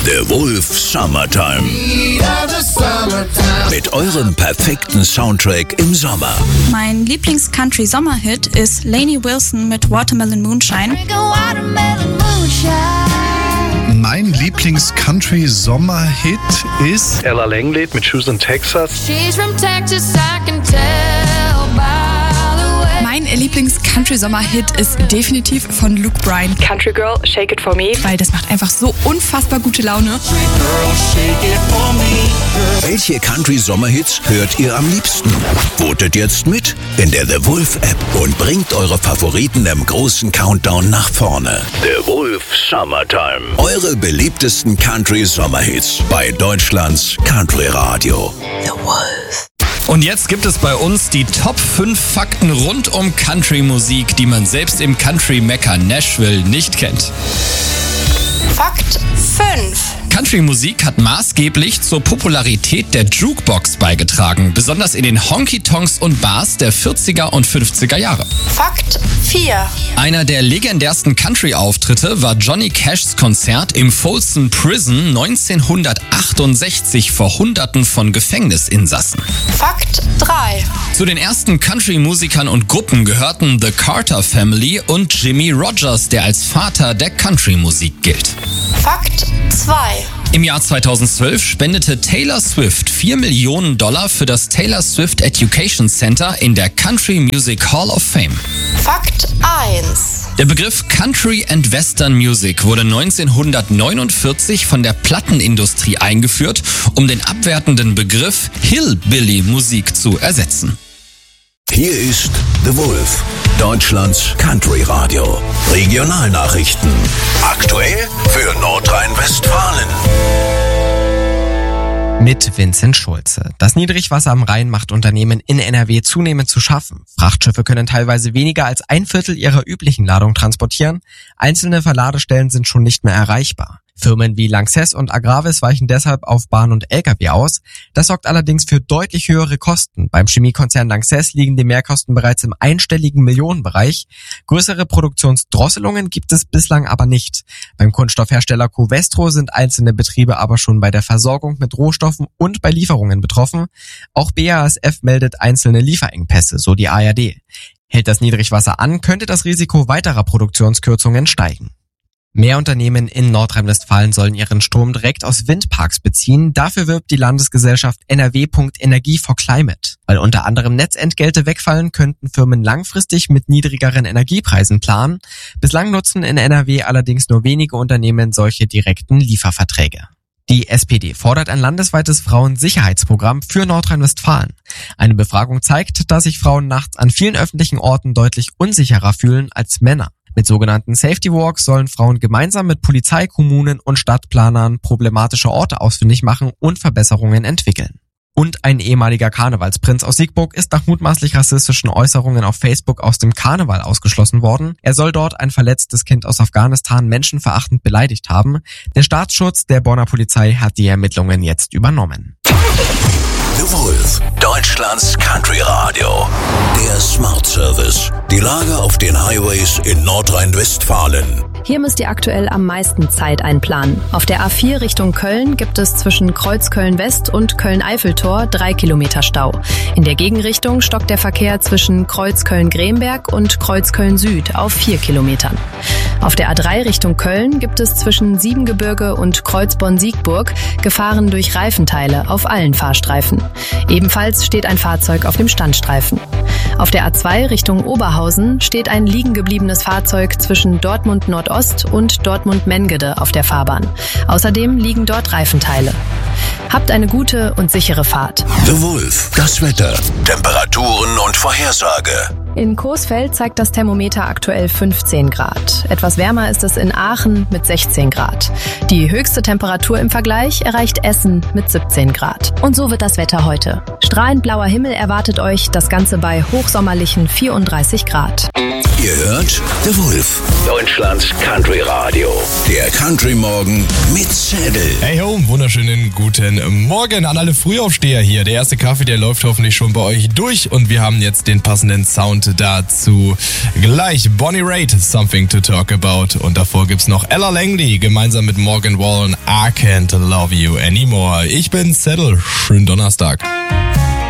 The Wolf Summertime. Mit eurem perfekten Soundtrack im Sommer. Mein Lieblings-Country-Sommerhit ist Lainey Wilson mit Watermelon Moonshine. Mein Lieblings-Country-Sommerhit ist Ella Langley mit Shoes in Texas. Mein Lieblings-Country-Sommerhit ist definitiv von Luke Bryan. Country Girl, Shake It For Me. Weil das macht einfach so unfassbar gute Laune. Welche Country-Sommerhits hört ihr am liebsten? Votet jetzt mit in der The Wolf App und bringt eure Favoriten im großen Countdown nach vorne. The Wolf Summertime. Eure beliebtesten Country-Sommerhits bei Deutschlands Country Radio. The Wolf. Und jetzt gibt es bei uns die Top 5 Fakten rund um Country-Musik, die man selbst im Country-Mekka Nashville nicht kennt. Fakt 5. Country-Musik hat maßgeblich zur Popularität der Jukebox beigetragen, besonders in den Honky-Tonks und Bars der 40er und 50er Jahre. Fakt 4. Einer der legendärsten Country-Auftritte war Johnny Cashs Konzert im Folsom Prison 1968 vor Hunderten von Gefängnisinsassen. Fakt 3. Zu den ersten Country-Musikern und Gruppen gehörten The Carter Family und Jimmie Rodgers, der als Vater der Country-Musik gilt. Fakt 2. Im Jahr 2012 spendete Taylor Swift $4 Millionen für das Taylor Swift Education Center in der Country Music Hall of Fame. Fakt 1. Der Begriff Country and Western Music wurde 1949 von der Plattenindustrie eingeführt, um den abwertenden Begriff Hillbilly-Musik zu ersetzen. Hier ist The Wolf, Deutschlands Country Radio. Regionalnachrichten. Aktuell für Nordrhein-Westfalen. Mit Vincent Schulze. Das Niedrigwasser am Rhein macht Unternehmen in NRW zunehmend zu schaffen. Frachtschiffe können teilweise weniger als 1/4 ihrer üblichen Ladung transportieren. Einzelne Verladestellen sind schon nicht mehr erreichbar. Firmen wie Lanxess und Agravis weichen deshalb auf Bahn und Lkw aus. Das sorgt allerdings für deutlich höhere Kosten. Beim Chemiekonzern Lanxess liegen die Mehrkosten bereits im einstelligen Millionenbereich. Größere Produktionsdrosselungen gibt es bislang aber nicht. Beim Kunststoffhersteller Covestro sind einzelne Betriebe aber schon bei der Versorgung mit Rohstoffen und bei Lieferungen betroffen. Auch BASF meldet einzelne Lieferengpässe, so die ARD. Hält das Niedrigwasser an, könnte das Risiko weiterer Produktionskürzungen steigen. Mehr Unternehmen in Nordrhein-Westfalen sollen ihren Strom direkt aus Windparks beziehen. Dafür wirbt die Landesgesellschaft NRW.Energie for Climate. Weil unter anderem Netzentgelte wegfallen, könnten Firmen langfristig mit niedrigeren Energiepreisen planen. Bislang nutzen in NRW allerdings nur wenige Unternehmen solche direkten Lieferverträge. Die SPD fordert ein landesweites Frauensicherheitsprogramm für Nordrhein-Westfalen. Eine Befragung zeigt, dass sich Frauen nachts an vielen öffentlichen Orten deutlich unsicherer fühlen als Männer. Mit sogenannten Safety Walks sollen Frauen gemeinsam mit Polizei, Kommunen und Stadtplanern problematische Orte ausfindig machen und Verbesserungen entwickeln. Und ein ehemaliger Karnevalsprinz aus Siegburg ist nach mutmaßlich rassistischen Äußerungen auf Facebook aus dem Karneval ausgeschlossen worden. Er soll dort ein verletztes Kind aus Afghanistan menschenverachtend beleidigt haben. Der Staatsschutz der Bonner Polizei hat die Ermittlungen jetzt übernommen. The Wolf, Deutschlands Country Radio. Der Smart Service. Die Lage auf den Highways in Nordrhein-Westfalen. Hier müsst ihr aktuell am meisten Zeit einplanen. Auf der A4 Richtung Köln gibt es zwischen Kreuz-Köln-West und Köln-Eiffeltor 3 Kilometer Stau. In der Gegenrichtung stockt der Verkehr zwischen Kreuz-Köln-Gremberg und Kreuz-Köln-Süd auf 4 Kilometern. Auf der A3 Richtung Köln gibt es zwischen Siebengebirge und Kreuzborn-Siegburg Gefahren durch Reifenteile auf allen Fahrstreifen. Ebenfalls steht ein Fahrzeug auf dem Standstreifen. Auf der A2 Richtung Oberhausen steht ein liegen gebliebenes Fahrzeug zwischen Dortmund Nordost und Dortmund Mengede auf der Fahrbahn. Außerdem liegen dort Reifenteile. Habt eine gute und sichere Fahrt. The Wolf, das Wetter, Temperaturen und Vorhersage. In Coesfeld zeigt das Thermometer aktuell 15 Grad. Etwas wärmer ist es in Aachen mit 16 Grad. Die höchste Temperatur im Vergleich erreicht Essen mit 17 Grad. Und so wird das Wetter heute. Strahlend blauer Himmel erwartet euch, das Ganze bei hochsommerlichen 34 Grad. Ihr hört The Wolf, Deutschlands Country Radio. Der Country Morgen mit Zettel. Hey ho, wunderschönen guten Morgen an alle Frühaufsteher hier. Der erste Kaffee, der läuft hoffentlich schon bei euch durch und wir haben jetzt den passenden Sound und dazu gleich Bonnie Raitt, Something to Talk About. Und davor gibt's noch Ella Langley gemeinsam mit Morgan Wallen, I Can't Love You Anymore. Ich bin Zettel, schönen Donnerstag.